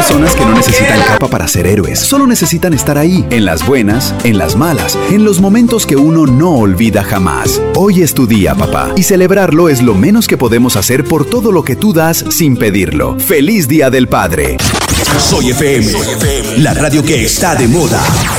personas que no necesitan capa para ser héroes, solo necesitan estar ahí, en las buenas, en las malas, en los momentos que uno no olvida jamás. Hoy es tu día, papá, y celebrarlo es lo menos que podemos hacer por todo lo que tú das sin pedirlo. ¡Feliz Día del Padre! Soy FM, la radio que está de moda.